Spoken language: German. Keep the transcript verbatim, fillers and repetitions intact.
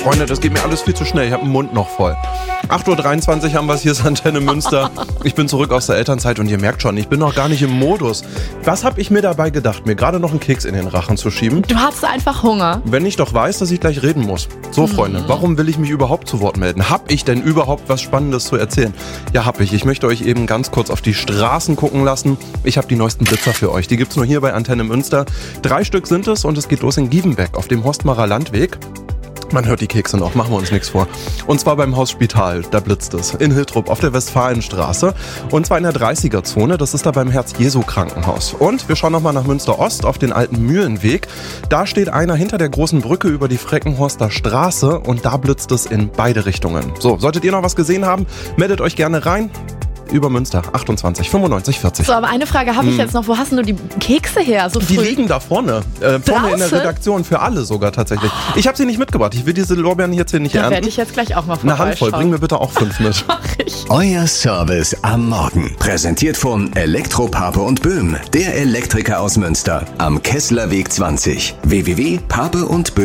Freunde, das geht mir alles viel zu schnell. Ich habe den Mund noch voll. acht Uhr dreiundzwanzig haben wir es, hier ist Antenne Münster. Ich bin zurück aus der Elternzeit und ihr merkt schon, ich bin noch gar nicht im Modus. Was habe ich mir dabei gedacht, mir gerade noch einen Keks in den Rachen zu schieben? Du hast einfach Hunger. Wenn ich doch weiß, dass ich gleich reden muss. So, Freunde, warum will ich mich überhaupt zu Wort melden? Hab ich denn überhaupt was Spannendes zu erzählen? Ja, hab ich. Ich möchte euch eben ganz kurz auf die Straßen gucken lassen. Ich habe die neuesten Blitzer für euch. Die gibt's nur hier bei Antenne Münster. Drei Stück sind es und es geht los in Gievenbeck auf dem Horstmarer Landweg. Man hört die Kekse noch, machen wir uns nichts vor. Und zwar beim Haus Spital, da blitzt es. In Hiltrup auf der Westfalenstraße. Und zwar in der dreißiger-Zone, das ist da beim Herz-Jesu-Krankenhaus. Und wir schauen nochmal nach Münster-Ost auf den alten Mühlenweg. Da steht einer hinter der großen Brücke über die Freckenhorster Straße und da blitzt es in beide Richtungen. So, solltet ihr noch was gesehen haben, meldet euch gerne rein. Über Münster, achtundzwanzig fünfundneunzig vierzig. So, aber eine Frage habe ich jetzt noch. Wo hast denn du die Kekse her? So Die früh? liegen da vorne. Äh, vorne in der Redaktion, für alle sogar tatsächlich. Ich habe sie nicht mitgebracht. Ich will diese Lorbeeren jetzt hier nicht Da ernten. werde ich jetzt gleich auch mal Eine Handvoll, vorbeischauen. bring mir bitte auch fünf mit. Mach ich. Euer Service am Morgen. Präsentiert von Elektro Pape und Böhm, der Elektriker aus Münster. Am Kesslerweg zwanzig. w w w punkt pape und böhm